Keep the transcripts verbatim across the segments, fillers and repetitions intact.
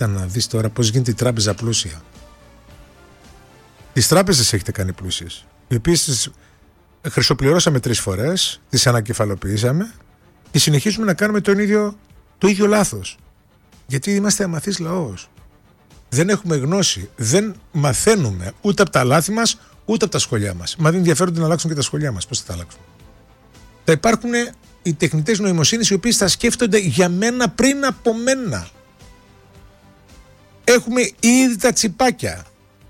Ήταν να δεις τώρα πώς γίνεται η τράπεζα πλούσια. Τις τράπεζες έχετε κάνει πλούσιες, οι οποίες τις χρυσοπληρώσαμε τρεις φορές, τις ανακεφαλοποιήσαμε και συνεχίζουμε να κάνουμε τον ίδιο, το ίδιο λάθος. Γιατί είμαστε αμαθής λαός. Δεν έχουμε γνώση, δεν μαθαίνουμε ούτε από τα λάθη μας, ούτε από τα σχολεία μας. Μα δεν ενδιαφέρονται να αλλάξουν και τα σχολεία μας. Πώς θα τα αλλάξουν? Θα υπάρχουν οι τεχνητές νοημοσύνες, οι οποίες θα σκέφτονται για μένα πριν από μένα. Έχουμε ήδη τα τσιπάκια.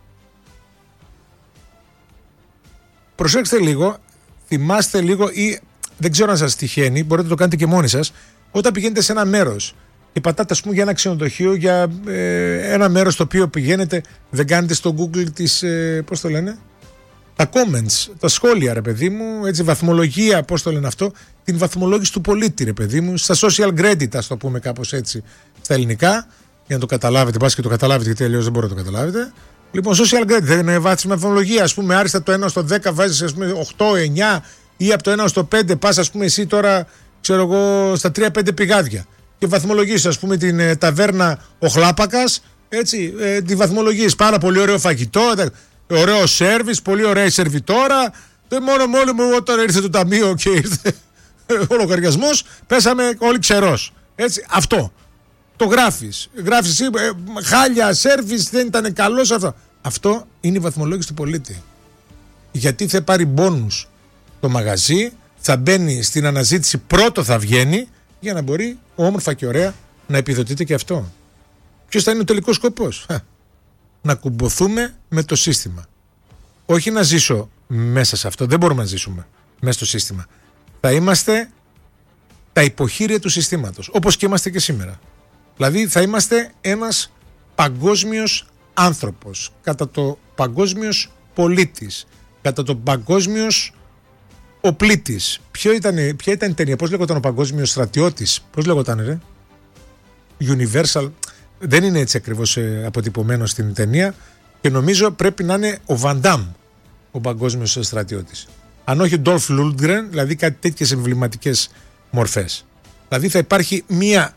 Προσέξτε λίγο, θυμάστε λίγο, ή δεν ξέρω αν σας τυχαίνει, μπορείτε να το κάνετε και μόνοι σας, όταν πηγαίνετε σε ένα μέρος και πατάτε, ας πούμε, για ένα ξενοδοχείο, για ε, ένα μέρος στο οποίο πηγαίνετε, δεν κάνετε στο Google τις, ε, πώς το λένε, τα comments, τα σχόλια, ρε παιδί μου, έτσι, βαθμολογία, πώς το λένε αυτό, την βαθμολόγηση του πολίτη, ρε παιδί μου, στα social credit, ας το πούμε κάπως έτσι στα ελληνικά, για να το καταλάβετε, πας και το καταλάβετε, γιατί αλλιώς δεν μπορείτε να το καταλάβετε. Λοιπόν, social credit δεν είναι βάθμιση βαθμολογία, ας πούμε, άριστα το ένα στο δέκα βάζεις, ας πούμε, οκτώ εννιά, ή από το ένα στο πέντε πας, ας πούμε, εσύ τώρα, ξέρω εγώ, στα τρία πέντε πηγάδια. Και βαθμολογείς, ας πούμε, την ε, ταβέρνα ο Χλάπακας, έτσι, ε, τη βαθμολογείς, πάρα πολύ ωραίο φαγητό, ωραίο σέρβις, πολύ ωραία η σερβιτόρα. Το μόνο μόνο μου όταν ήρθε το ταμείο και ήρθε ο λογαριασμός, πέσαμε όλοι ξερός. Έτσι, αυτό. Το γράφεις. Γράφεις εσύ, ε, χάλια, σέρβις, δεν ήταν καλός αυτό. Αυτό είναι η βαθμολόγηση του πολίτη. Γιατί θα πάρει μπόνους το μαγαζί, θα μπαίνει στην αναζήτηση, πρώτο θα βγαίνει, για να μπορεί όμορφα και ωραία να επιδοτείται και αυτό. Ποιος θα είναι ο τελικός σκοπός? Να κουμποθούμε με το σύστημα. Όχι να ζήσω μέσα σε αυτό. Δεν μπορούμε να ζήσουμε μέσα στο σύστημα. Θα είμαστε τα υποχείρια του συστήματος, όπως και είμαστε και σήμερα. Δηλαδή θα είμαστε ένας παγκόσμιος άνθρωπος, κατά το παγκόσμιος πολίτης, κατά το παγκόσμιος ο πλήτης. Ποιο ήταν, ποια ήταν η ταινία, πώς λέγονταν ο παγκόσμιος στρατιώτης, πώς λέγονταν, ρε? Universal. Δεν είναι έτσι ακριβώς ε, αποτυπωμένο στην ταινία και νομίζω πρέπει να είναι ο Van Damme ο παγκόσμιος στρατιώτης. Αν όχι ο Dolph Lundgren, δηλαδή κάτι τέτοιες εμβληματικές μορφές. Δηλαδή θα υπάρχει μία,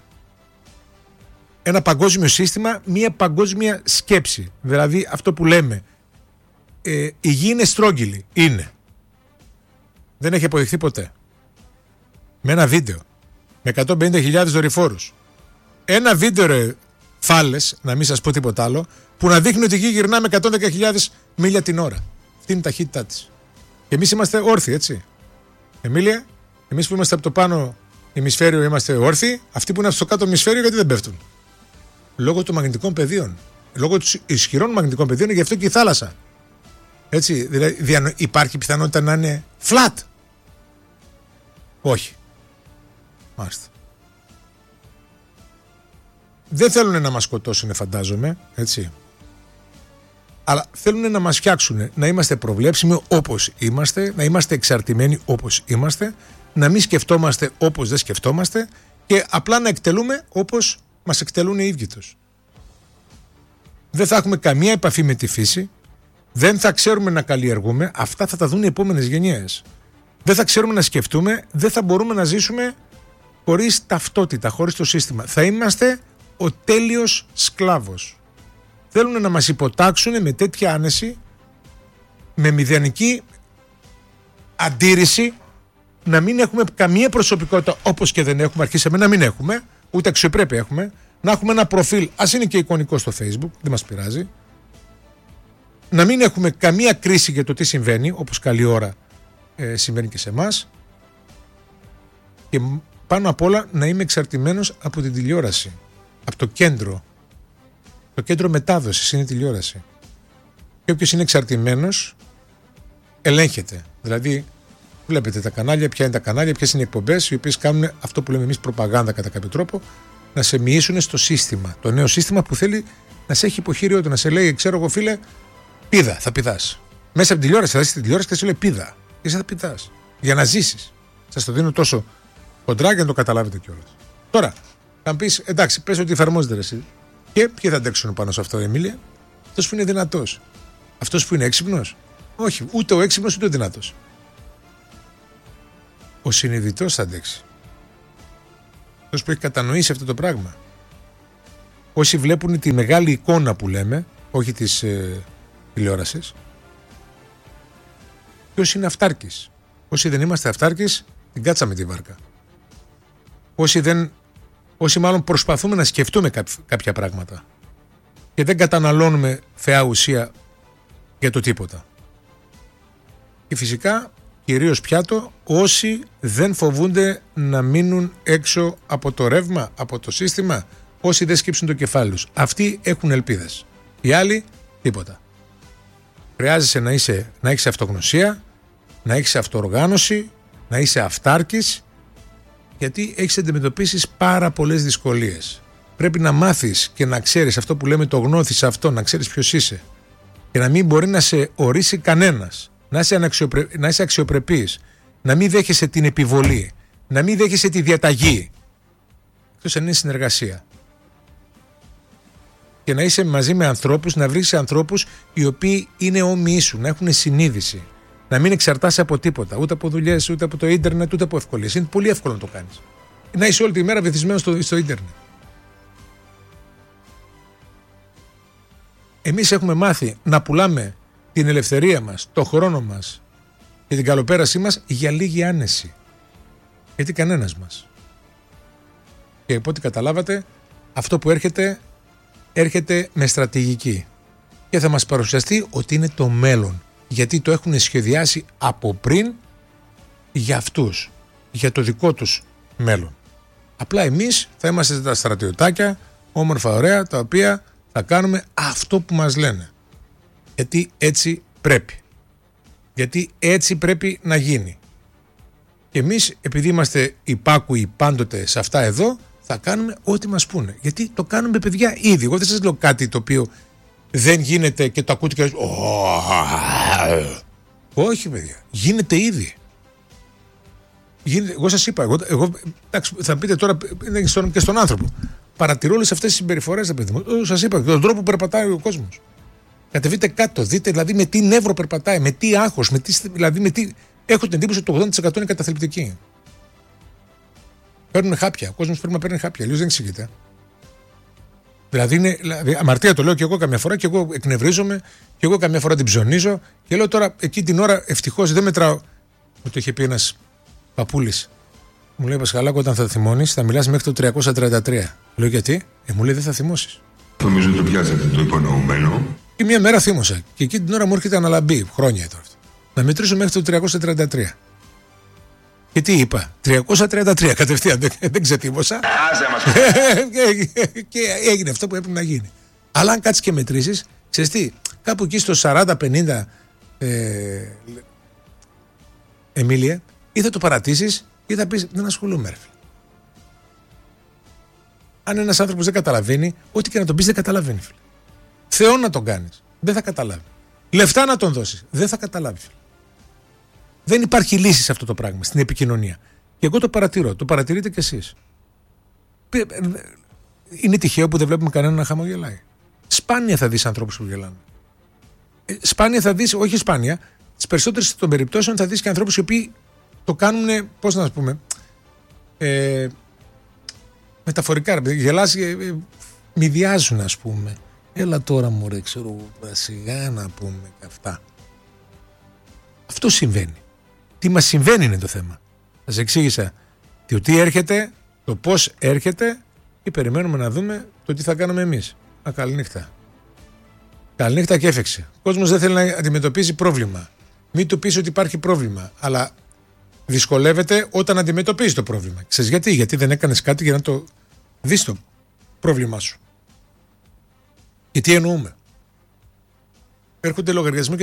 ένα παγκόσμιο σύστημα, μία παγκόσμια σκέψη. Δηλαδή αυτό που λέμε, ε, η γη είναι στρόγγυλη. Είναι. Δεν έχει αποδειχθεί ποτέ. Με ένα βίντεο, με εκατόν πενήντα χιλιάδες δορυφόρους. Ένα βίντεο, ρε φάλες, να μην σας πω τίποτα άλλο, που να δείχνει ότι η γη γυρνά με εκατόν δέκα χιλιάδες μίλια την ώρα. Αυτή είναι η ταχύτητά της. Και εμείς είμαστε όρθιοι, έτσι. Εμίλια, εμείς που είμαστε από το πάνω ημισφαίριο είμαστε όρθιοι, αυτοί που είναι στο κάτω ημισφαίριο γιατί δεν πέφτουν? Λόγω των μαγνητικών πεδίων. Λόγω των ισχυρών μαγνητικών πεδίων, γι' αυτό και η θάλασσα. Έτσι, δηλαδή υπάρχει πιθανότητα να είναι flat? Όχι. Μάλιστα. Δεν θέλουν να μας σκοτώσουν, φαντάζομαι, έτσι. Αλλά θέλουν να μας φτιάξουν, να είμαστε προβλέψιμοι όπως είμαστε, να είμαστε εξαρτημένοι όπως είμαστε, να μην σκεφτόμαστε όπως δεν σκεφτόμαστε και απλά να εκτελούμε όπως μας εκτελούν οι ίδιοι τους. Δεν θα έχουμε καμία επαφή με τη φύση, δεν θα ξέρουμε να καλλιεργούμε, αυτά θα τα δουν οι επόμενες γενιές. Δεν θα ξέρουμε να σκεφτούμε, δεν θα μπορούμε να ζήσουμε χωρίς ταυτότητα, χωρίς το σύστημα. Θα είμαστε ο τέλειος σκλάβος. Θέλουν να μας υποτάξουν με τέτοια άνεση, με μηδενική αντίρρηση, να μην έχουμε καμία προσωπικότητα, όπως και δεν έχουμε, αρχίσαμε να μην έχουμε, ούτε αξιοπρέπεια έχουμε, να έχουμε ένα προφίλ, ας είναι και εικονικό στο Facebook, δεν μας πειράζει, να μην έχουμε καμία κρίση για το τι συμβαίνει, όπως καλή ώρα ε, συμβαίνει και σε εμάς, και πάνω απ' όλα να είμαι εξαρτημένος από την τηλεόραση, από το κέντρο. Το κέντρο μετάδοσης είναι η τηλεόραση. Και όποιος είναι εξαρτημένος ελέγχεται. Δηλαδή βλέπετε τα κανάλια, ποια είναι τα κανάλια, ποιες είναι οι εκπομπές, οι οποίες κάνουν αυτό που λέμε εμείς προπαγάνδα κατά κάποιο τρόπο, να σε μοιήσουν στο σύστημα. Το νέο σύστημα που θέλει να σε έχει υποχείριο του, να σε λέει, ξέρω εγώ φίλε, πίδα, θα πηδάς. Μέσα από την τηλεόραση, θα δεις την τηλεόραση και θα σου λέει πίδα. Και εσύ θα πηδάς. Για να ζήσεις. Σας το δίνω τόσο κοντρά για να το καταλάβετε κιόλας. Τώρα, θα πεις, εντάξει, πες ότι εφαρμόζεται εσύ. Και ποιοι θα αντέξουν πάνω σε αυτό, Εμίλια? Αυτός που είναι δυνατός. Αυτός που είναι έξυπνος? Όχι, ούτε ο έξυπνος ούτε ο δυνατός. Ο συνειδητός θα αντέξει. Αυτός που έχει κατανοήσει αυτό το πράγμα. όσοι βλέπουν τη μεγάλη εικόνα που λέμε, όχι της ε, τηλεόρασης, και όσοι είναι αυτάρκης. Όσοι δεν είμαστε αυτάρκης, την κάτσαμε τη βάρκα. Όσοι, δεν, όσοι μάλλον προσπαθούμε να σκεφτούμε κάποια πράγματα και δεν καταναλώνουμε θεά ουσία για το τίποτα. Και φυσικά, κυρίως πιάτο, όσοι δεν φοβούνται να μείνουν έξω από το ρεύμα, από το σύστημα, όσοι δεν σκύψουν το κεφάλι τους. Αυτοί έχουν ελπίδες. Οι άλλοι, τίποτα. Χρειάζεσαι να, είσαι, να έχεις αυτογνωσία, να έχεις αυτοοργάνωση, να είσαι αυτάρκης, γιατί έχεις αντιμετωπίσεις πάρα πολλές δυσκολίες. Πρέπει να μάθεις και να ξέρεις αυτό που λέμε το γνώθεις αυτό, να ξέρεις ποιος είσαι και να μην μπορεί να σε ορίσει κανένας, να είσαι, αναξιοπρε... να είσαι αξιοπρεπής, να μην δέχεσαι την επιβολή, να μην δέχεσαι τη διαταγή, εκτός αν είναι συνεργασία. Και να είσαι μαζί με ανθρώπους, να βρεις ανθρώπους οι οποίοι είναι όμοιοι σου, να έχουν συνείδηση. Να μην εξαρτάσαι από τίποτα, ούτε από δουλειές, ούτε από το ίντερνετ, ούτε από ευκολίες. Είναι πολύ εύκολο να το κάνεις. Να είσαι όλη τη μέρα βυθισμένος στο, στο ίντερνετ. Εμείς έχουμε μάθει να πουλάμε την ελευθερία μας, το χρόνο μας και την καλοπέρασή μας για λίγη άνεση. Γιατί κανένας μας. Και από ό,τι καταλάβατε, αυτό που έρχεται, έρχεται με στρατηγική. Και θα μας παρουσιαστεί ότι είναι το μέλλον. Γιατί το έχουν σχεδιάσει από πριν για αυτούς, για το δικό τους μέλλον. Απλά εμείς θα είμαστε τα στρατιωτάκια, όμορφα ωραία, τα οποία θα κάνουμε αυτό που μας λένε. Γιατί έτσι πρέπει. Γιατί έτσι πρέπει να γίνει. Και εμείς, επειδή είμαστε υπάκουοι πάντοτε σε αυτά εδώ, θα κάνουμε ό,τι μας πούνε. Γιατί το κάνουμε, παιδιά, ήδη. Εγώ δεν σας λέω κάτι το οποίο δεν γίνεται και το ακούτε και λέτε όχι, παιδιά, γίνεται ήδη. Γίνεται, εγώ σας είπα, εγώ, εγώ, εντάξει, θα πείτε τώρα στον, και στον άνθρωπο. Παρατηρώ όλες αυτές τις συμπεριφορές, σας είπα, τον τρόπο που περπατάει ο κόσμος. Κατεβείτε κάτω, δείτε δηλαδή με τι νεύρο περπατάει, με τι άγχος, με τι, δηλαδή με τι. Έχω την εντύπωση ότι το ογδόντα τοις εκατό είναι καταθλιπτική. Παίρνουν χάπια. Ο κόσμος πρέπει να παίρνει χάπια, αλλιώς δεν εξηγείται. Δηλαδή, είναι, δηλαδή, αμαρτία το λέω και εγώ καμιά φορά και εγώ εκνευρίζομαι και εγώ καμιά φορά την ψωνίζω και λέω τώρα εκεί την ώρα ευτυχώς δεν μετράω. Μου το είχε πει ένας παππούλης. Μου λέει Πασχαλάκο, όταν θα θυμώνεις θα μιλάς μέχρι το τριακόσια τριάντα τρία. Λέω γιατί? Ε, μου λέει δεν θα θυμώσεις. Νομίζω το πιάσατε το υπονοούμενο. Και μια μέρα θύμωσα και εκεί την ώρα μου έρχεται αναλαμπή. Χρόνια τώρα αυτό. Να μετρήσω μέχρι το τριακόσια τριάντα τρία. Και τι είπα, τριακόσια τριάντα τρία κατευθείαν, δεν, δεν ξετύμωσα. Και έγινε αυτό που έπρεπε να γίνει. Αλλά αν κάτσεις και μετρήσεις, ξέρεις τι, κάπου εκεί στο σαράντα πενήντα, ε, Εμίλια, ή θα το παρατήσεις ή θα πεις δεν ασχολούμαι, ρε φίλε. Αν ένας άνθρωπος δεν καταλαβαίνει, ό,τι και να τον πεις δεν καταλαβαίνει, φίλε. Θεό να τον κάνεις, δεν θα καταλάβει. Λεφτά να τον δώσεις, δεν θα καταλάβει, φίλε. Δεν υπάρχει λύση σε αυτό το πράγμα, στην επικοινωνία. Και εγώ το παρατηρώ, το παρατηρείτε κι εσείς. Είναι τυχαίο που δεν βλέπουμε κανέναν να χαμογελάει. Σπάνια θα δεις ανθρώπους που γελάνε. Σπάνια θα δεις, όχι σπάνια, στις περισσότερες των περιπτώσεων θα δεις και ανθρώπους οι οποίοι το κάνουν, πώς να σας πούμε, ε, μεταφορικά. Γελάς, ε, μηδιάζουν, ας πούμε. Έλα τώρα μου ρε, ξέρω, σιγά να πούμε και αυτά. Αυτό συμβαίνει. Τι μας συμβαίνει είναι το θέμα. Σας εξήγησα το τι έρχεται, το πώς έρχεται και περιμένουμε να δούμε το τι θα κάνουμε εμείς. Α, καληνύχτα. Καληνύχτα και έφεξε. Ο κόσμος δεν θέλει να αντιμετωπίσει πρόβλημα. Μην του πεις ότι υπάρχει πρόβλημα, αλλά δυσκολεύεται όταν αντιμετωπίζει το πρόβλημα. Ξέρεις γιατί? Γιατί δεν έκανες κάτι για να το δεις το πρόβλημά σου. Και τι εννοούμε? Έρχονται λογαριασμοί